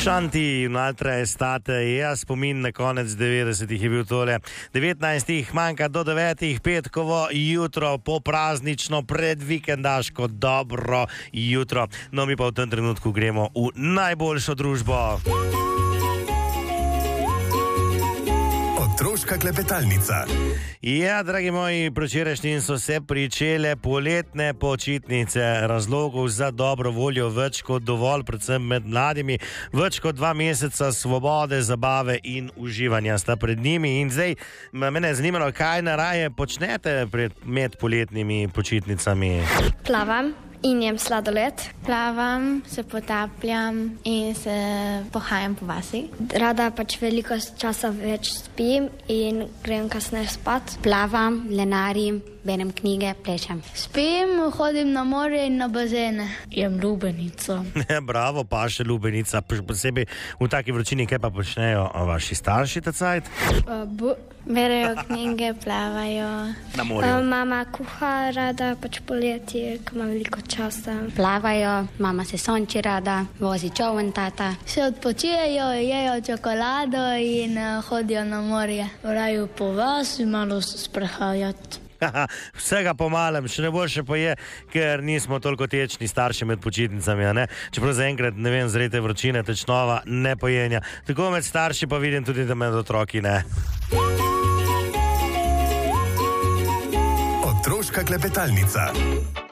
Šanti, un'altra estate, jaz spomin na konec 90-ih je bil tole. 19-ih manjka do 9-ih, petkovo jutro, popraznično, predvikendaško, dobro jutro. No, mi pa v tem trenutku gremo v najboljšo družbo. Otroška klepetalnica. Ja, dragi moji, včerajšnji so se pričele poletne počitnice. Razlogov za dobro voljo več kot dovolj, predvsem med mladimi. Več kot 2 meseca svobode, zabave in uživanja sta pred njimi. In zdaj mene je zanimalo, kaj naraje počnete med poletnimi počitnicami. Plavam in jem sladoled. Plavam, se potapljam in se pohajam po vasi. Rada pač veliko časa več spim in grem kasneje spat. Plavam, lenarim, berem knjige, plešem. Spim, hodim na morje in na bazene. Jem lubenico. Bravo, pa še lubenica. Posebej v taki vročini, kaj pa počnejo vaši starši ta cajt? Berejo knjige, plavajo. Na morju. Mama kuha rada, pač poletje, ko ima veliko časa. Plavajo, mama se sonči rada, vozi čovn tata. Se odpočijejo, jejo čokolado in hodijo na morje. Rajo po vasi, malo sprehajati. Vsega po malem, še najboljše pa je, ker nismo toliko tečni starši med počitnicami, a ne? Čeprav zaenkrat, ne vem, zaradi te vročine, tečnova ne pojenja. Tako med starši pa vidim tudi, da med otroki ne. Otroška klepetalnica.